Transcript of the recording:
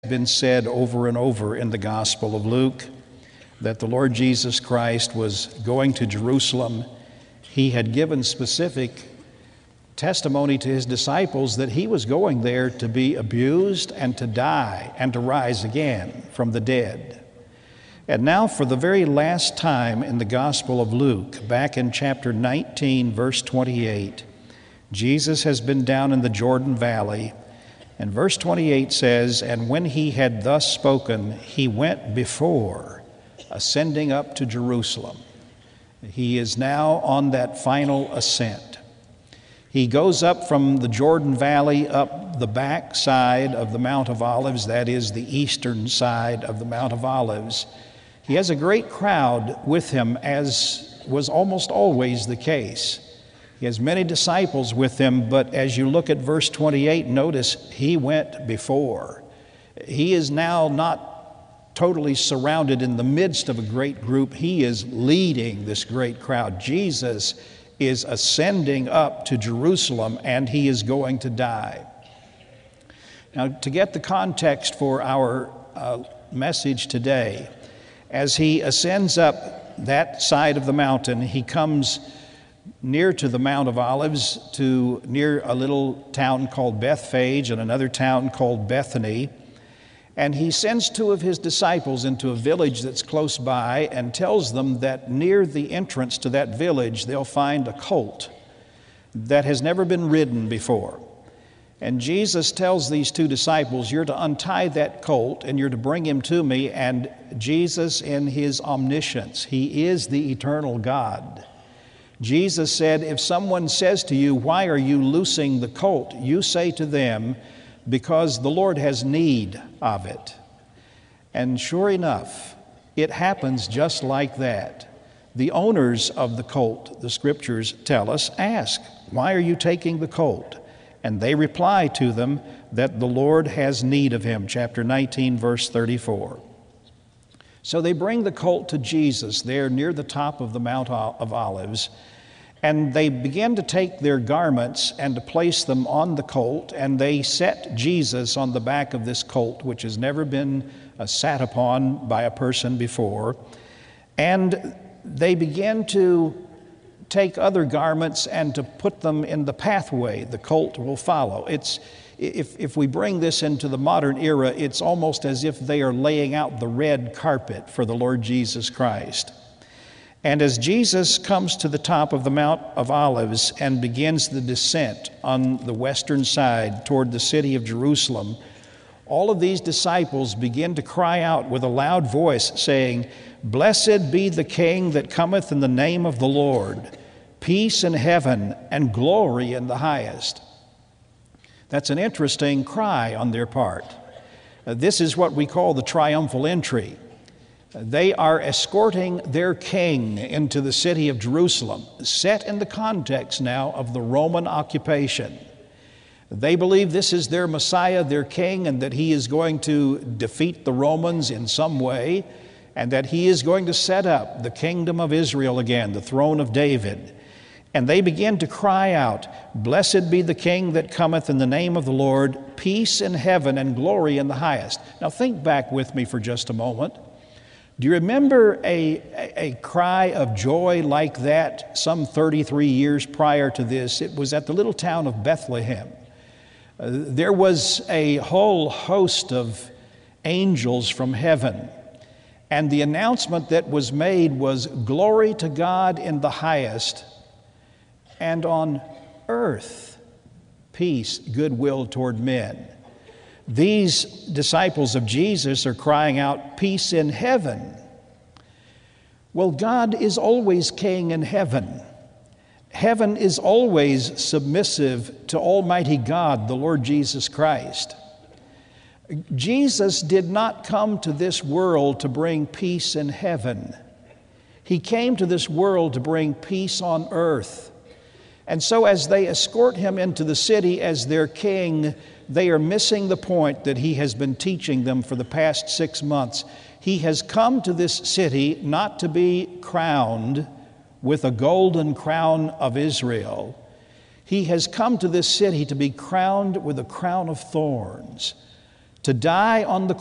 Been said over and over in the Gospel of Luke that the Lord Jesus Christ was going to Jerusalem. He had given specific testimony to his disciples that he was going there to be abused and to die and to rise again from the dead. And now, for the very last time in the Gospel of Luke, back in chapter 19, verse 28, Jesus has been down in the Jordan Valley. And verse 28 says, "And when he had thus spoken, he went before, ascending up to Jerusalem." He is now on that final ascent. He goes up from the Jordan Valley up the back side of the Mount of Olives, that is the eastern side of the Mount of Olives. He has a great crowd with him, as was almost always the case. He has many disciples with him, but as you look at verse 28, notice he went before. He is now not totally surrounded in the midst of a great group. He is leading this great crowd. Jesus is ascending up to Jerusalem, and he is going to die. Now, to get the context for our message today, as he ascends up that side of the mountain, he comes near to the Mount of Olives, to near a little town called Bethphage and another town called Bethany. And he sends two of his disciples into a village that's close by and tells them that near the entrance to that village they'll find a colt that has never been ridden before. And Jesus tells these two disciples, "You're to untie that colt and you're to bring him to me." And Jesus, in his omniscience, he is the eternal God. Jesus said, "If someone says to you, 'Why are you loosing the colt?' you say to them, 'Because the Lord has need of it.'" And sure enough, it happens just like that. The owners of the colt, the scriptures tell us, ask, "Why are you taking the colt?" And they reply to them that the Lord has need of him. Chapter 19, verse 34. So they bring the colt to Jesus there near the top of the Mount of Olives, and they begin to take their garments and to place them on the colt, and they set Jesus on the back of this colt, which has never been sat upon by a person before. And they begin to take other garments and to put them in the pathway the colt will follow. If we bring this into the modern era, it's almost as if they are laying out the red carpet for the Lord Jesus Christ. And as Jesus comes to the top of the Mount of Olives and begins the descent on the western side toward the city of Jerusalem, all of these disciples begin to cry out with a loud voice, saying, "Blessed be the King that cometh in the name of the Lord, peace in heaven and glory in the highest." That's an interesting cry on their part. This is what we call the triumphal entry. They are escorting their king into the city of Jerusalem, set in the context now of the Roman occupation. They believe this is their Messiah, their king, and that he is going to defeat the Romans in some way, and that he is going to set up the kingdom of Israel again, the throne of David. And they begin to cry out, "Blessed be the King that cometh in the name of the Lord, peace in heaven and glory in the highest." Now think back with me for just a moment. Do you remember a cry of joy like that some 33 years prior to this? It was at the little town of Bethlehem. There was a whole host of angels from heaven, and the announcement that was made was, "Glory to God in the highest, and on earth, peace, goodwill toward men." These disciples of Jesus are crying out, "Peace in heaven." Well, God is always king in heaven. Heaven is always submissive to Almighty God, the Lord Jesus Christ. Jesus did not come to this world to bring peace in heaven. He came to this world to bring peace on earth. And so as they escort him into the city as their king, they are missing the point that he has been teaching them for the past 6 months. He has come to this city not to be crowned with a golden crown of Israel. He has come to this city to be crowned with a crown of thorns, to die on the